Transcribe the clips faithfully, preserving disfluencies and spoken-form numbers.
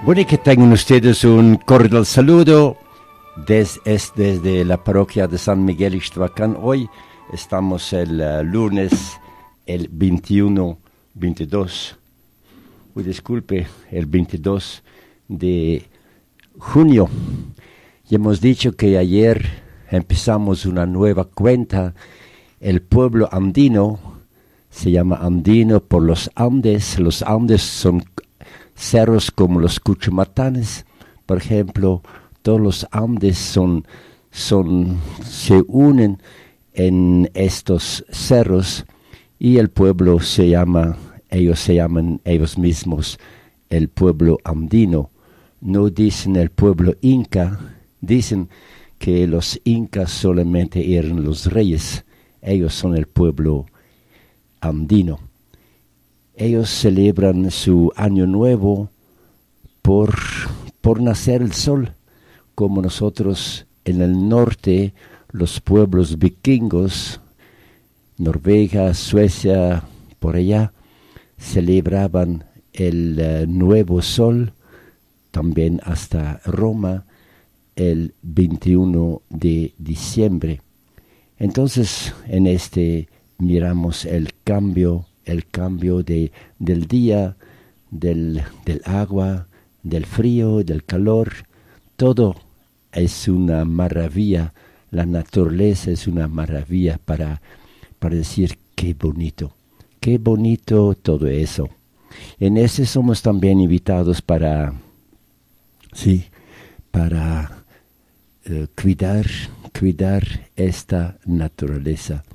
Bueno, y que tengan ustedes un cordial saludo. Des, es desde la parroquia de San Miguel Ixtlahuacán. Hoy estamos el uh, lunes, el veintiuno, veintidós, uy, disculpe, el veintidós de junio. Y hemos dicho que ayer empezamos una nueva cuenta. El pueblo andino se llama andino por los Andes. Los Andes son cerros como los Cuchumatanes, por ejemplo. Todos los Andes son, son, se unen en estos cerros y el pueblo se llama, ellos se llaman ellos mismos el pueblo andino. No dicen el pueblo inca, dicen que los incas solamente eran los reyes, ellos son el pueblo andino. Ellos celebran su año nuevo por, por nacer el sol. Como nosotros en el norte, los pueblos vikingos, Noruega, Suecia, por allá, celebraban el uh, nuevo sol, también hasta Roma, el veintiuno de diciembre. Entonces, en este miramos el cambio, el cambio de, del día, del, del agua, del frío, del calor. Todo es una maravilla, la naturaleza es una maravilla para, para decir qué bonito, qué bonito todo eso. En ese somos también invitados para, sí, para uh, cuidar, cuidar esta naturaleza.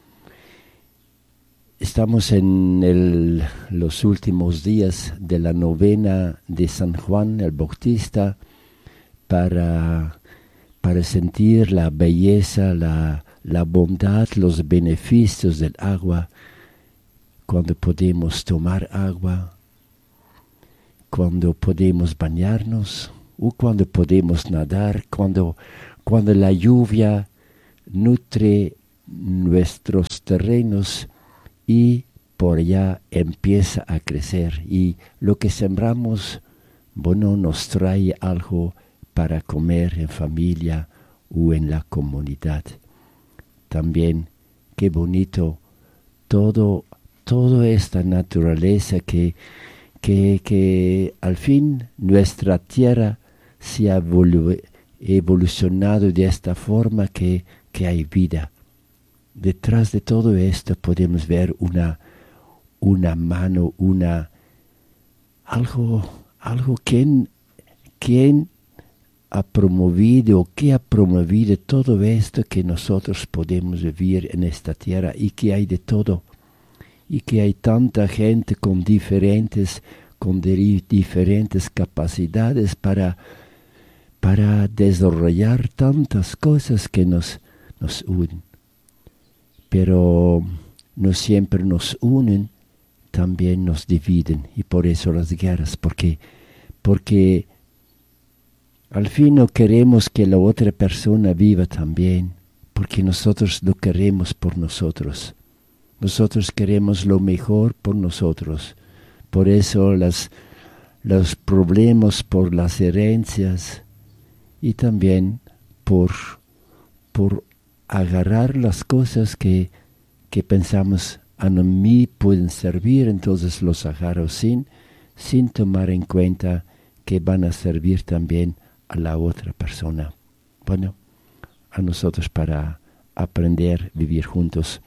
Estamos en el, los últimos días de la novena de San Juan el Bautista, para, para sentir la belleza, la, la bondad, los beneficios del agua, cuando podemos tomar agua, cuando podemos bañarnos, o cuando podemos nadar, cuando, cuando la lluvia nutre nuestros terrenos y por allá empieza a crecer. Y lo que sembramos, bueno, nos trae algo para comer en familia o en la comunidad. También, qué bonito, todo, toda esta naturaleza que, que, que al fin nuestra tierra se ha evolu- evolucionado de esta forma que, que hay vida. Detrás de todo esto podemos ver una, una mano, una, algo, algo que, quien ha promovido, que ha promovido todo esto que nosotros podemos vivir en esta tierra y que hay de todo y que hay tanta gente con diferentes, con de, diferentes capacidades para, para desarrollar tantas cosas que nos, nos unen. Pero no siempre nos unen, también nos dividen y por eso las guerras, porque, porque al fin no queremos que la otra persona viva también, porque nosotros lo queremos por nosotros. Nosotros queremos lo mejor por nosotros. Por eso las, los problemas por las herencias y también por, por agarrar las cosas que, que pensamos a mí pueden servir, entonces los agarro sin, sin tomar en cuenta que van a servir también a la otra persona. Bueno, a nosotros para aprender a vivir juntos.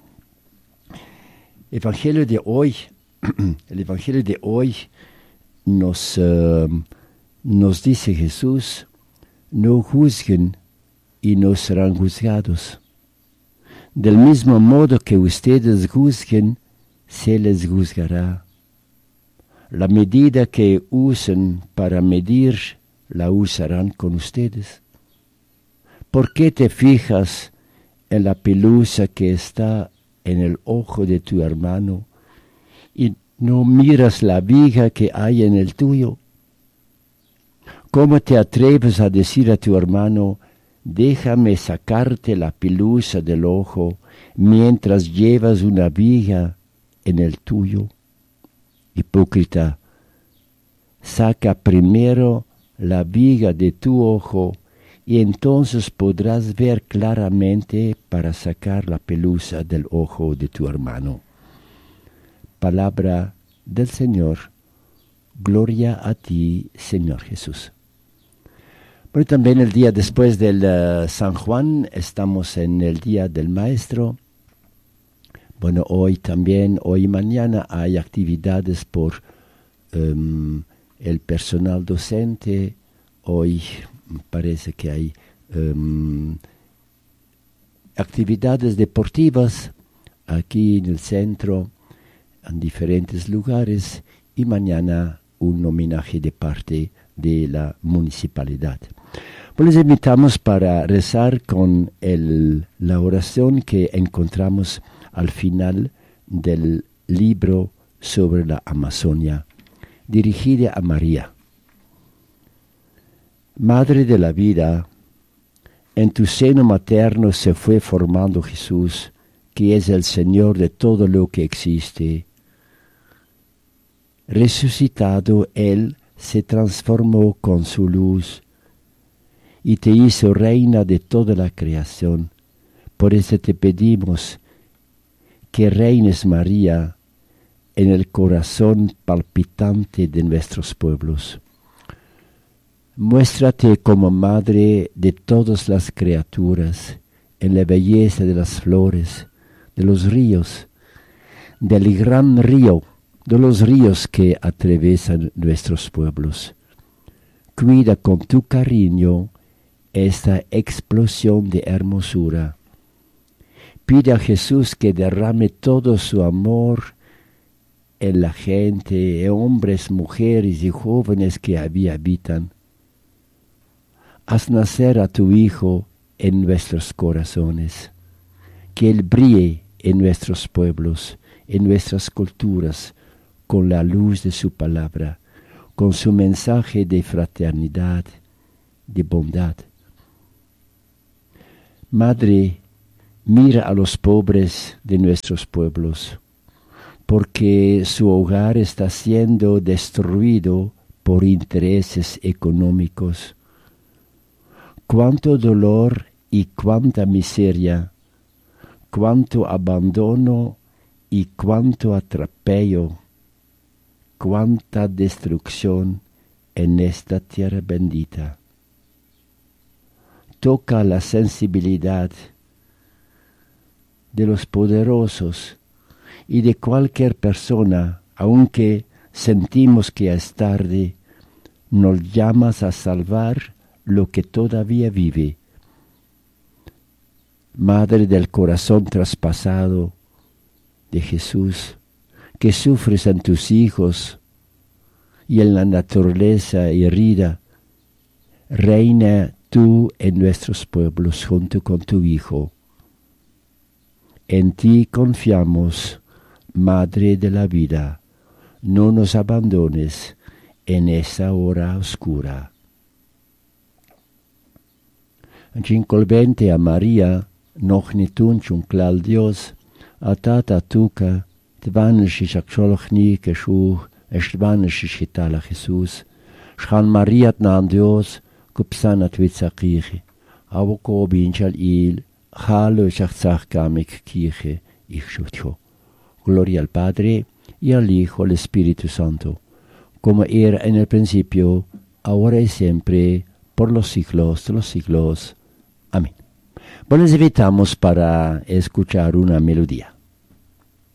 Evangelio de hoy, el Evangelio de hoy nos, uh, nos dice Jesús, no juzguen y no serán juzgados. Del mismo modo que ustedes juzguen, se les juzgará. La medida que usen para medir la usarán con ustedes. ¿Por qué te fijas en la pelusa que está en el ojo de tu hermano y no miras la viga que hay en el tuyo? ¿Cómo te atreves a decir a tu hermano, déjame sacarte la pelusa del ojo mientras llevas una viga en el tuyo? Hipócrita, saca primero la viga de tu ojo, y entonces podrás ver claramente para sacar la pelusa del ojo de tu hermano. Palabra del Señor. Gloria a ti, Señor Jesús. Pero también el día después del uh, San Juan, estamos en el Día del Maestro. Bueno, hoy también, hoy y mañana hay actividades por um, el personal docente. Hoy parece que hay um, actividades deportivas aquí en el centro, en diferentes lugares, y mañana un homenaje de parte de la municipalidad. Pues les invitamos para rezar con el, la oración que encontramos al final del libro sobre la Amazonia, dirigida a María. Madre de la vida, en tu seno materno se fue formando Jesús, que es el Señor de todo lo que existe. Resucitado Él se transformó con su luz y te hizo reina de toda la creación. Por eso te pedimos que reines, María, en el corazón palpitante de nuestros pueblos. Muéstrate como madre de todas las criaturas, en la belleza de las flores, de los ríos, del gran río, de los ríos que atraviesan nuestros pueblos. Cuida con tu cariño esta explosión de hermosura. Pide a Jesús que derrame todo su amor en la gente, en hombres, mujeres y jóvenes que allí habitan. Haz nacer a tu Hijo en nuestros corazones, que Él brille en nuestros pueblos, en nuestras culturas, con la luz de su palabra, con su mensaje de fraternidad, de bondad. Madre, mira a los pobres de nuestros pueblos, porque su hogar está siendo destruido por intereses económicos. Cuánto dolor y cuánta miseria, cuánto abandono y cuánto atropello, cuánta destrucción en esta tierra bendita. Toca la sensibilidad de los poderosos y de cualquier persona, aunque sentimos que es tarde, nos llamas a salvar lo que todavía vive. Madre del corazón traspasado de Jesús, que sufres en tus hijos y en la naturaleza herida, reina tú en nuestros pueblos junto con tu Hijo. En ti confiamos, Madre de la vida, no nos abandones en esa hora oscura. Cincolvente a Maria, noch nicht tunchum klal Dios, a tata tuca, tvanishi shaksholochni keshuch, estvanishi shitala Jesus, shchan Maria tnan Dios, kupsana twitzakiche, avoko binchal il, jalo shachzach kamik kiche, ich shutcho. Gloria al Padre, y al Hijo, al Espíritu Santo, como era en el principio, ahora y siempre, por los siglos de los siglos. Amén. Bueno, les invitamos para escuchar una melodía.